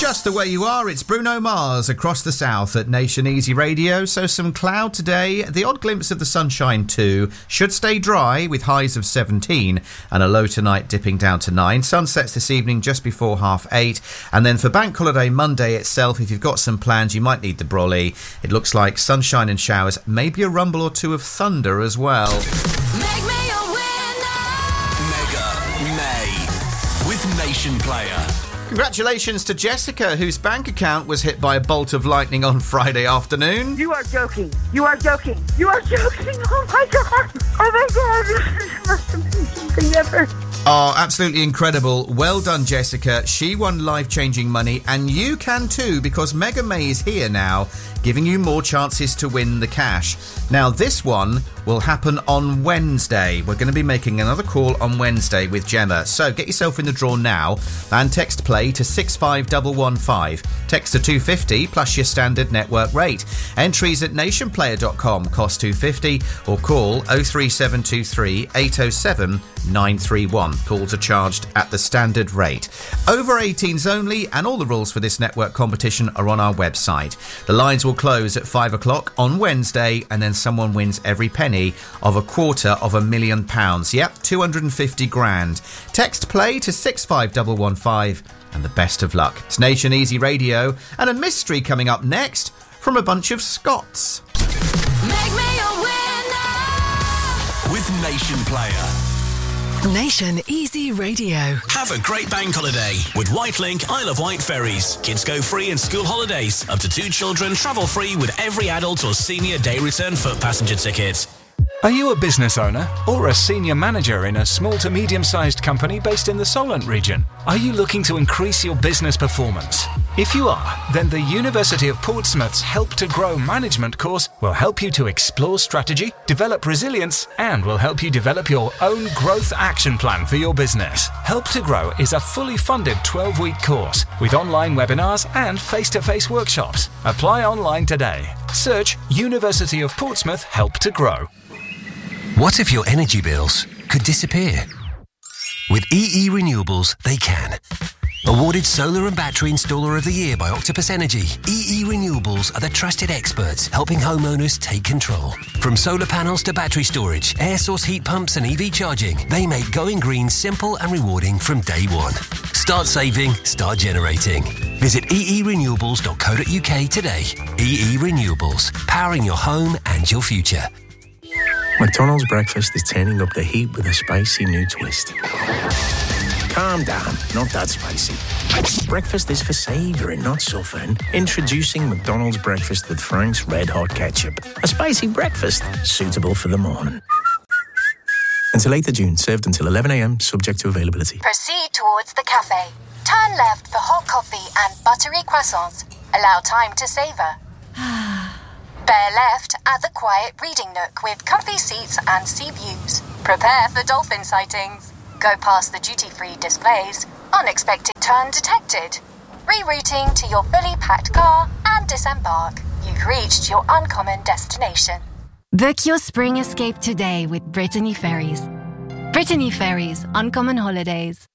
Just the way you are, it's Bruno Mars across the south at Nation Easy Radio. So some cloud today, the odd glimpse of the sunshine too. Should stay dry with highs of 17 and a low tonight dipping down to 9. Sun sets this evening just before 8:30. And then for Bank Holiday Monday itself, if you've got some plans, you might need the brolly. It looks like sunshine and showers, maybe a rumble or two of thunder as well. Make me a winner. Mega May with Nation Player. Congratulations to Jessica, whose bank account was hit by a bolt of lightning on Friday afternoon. You are joking. You are joking. You are joking. Oh my God. Oh my God. This must have been something ever. Oh, absolutely incredible. Well done, Jessica. She won life-changing money, and you can too, because Mega May is here now, giving you more chances to win the cash. Now, this one will happen on Wednesday. We're going to be making another call on Wednesday with Gemma. So get yourself in the draw now and text play to 65115. Text to 250 plus your standard network rate. Entries at nationplayer.com cost $2.50 or call 03723 807 931. Calls are charged at the standard rate. Over 18s only, and all the rules for this network competition are on our website. The lines will close at 5 o'clock on Wednesday, and then someone wins every penny of £250,000. Yep, 250 grand. Text play to 65115, and the best of luck. It's Nation Easy Radio, and a mystery coming up next from a bunch of Scots. Make me a winner. With Nation Player. Nation Easy Radio. Have a great bank holiday with Whitelink Isle of Wight ferries. Kids go free in school holidays. Up to 2 children travel free with every adult or senior day return foot passenger ticket. Are you a business owner or a senior manager in a small to medium-sized company based in the Solent region? Are you looking to increase your business performance? If you are, then the University of Portsmouth's Help to Grow management course will help you to explore strategy, develop resilience, and will help you develop your own growth action plan for your business. Help to Grow is a fully funded 12-week course with online webinars and face-to-face workshops. Apply online today. Search University of Portsmouth Help to Grow. What if your energy bills could disappear? With EE Renewables, they can. Awarded Solar and Battery Installer of the Year by Octopus Energy, EE Renewables are the trusted experts helping homeowners take control. From solar panels to battery storage, air source heat pumps and EV charging, they make going green simple and rewarding from day one. Start saving, start generating. Visit eerenewables.co.uk today. EE Renewables, powering your home and your future. McDonald's breakfast is turning up the heat with a spicy new twist. Calm down, not that spicy. Breakfast is for savouring, not suffering. Introducing McDonald's breakfast with Frank's Red Hot Ketchup. A spicy breakfast suitable for the morning. Until 8th of June, served until 11 a.m, subject to availability. Proceed towards the cafe. Turn left for hot coffee and buttery croissants. Allow time to savour. Bear left at the quiet reading nook with comfy seats and sea views. Prepare for dolphin sightings. Go past the duty-free displays. Unexpected turn detected. Rerouting to your fully packed car and disembark. You've reached your uncommon destination. Book your spring escape today with Brittany Ferries. Brittany Ferries, Uncommon Holidays.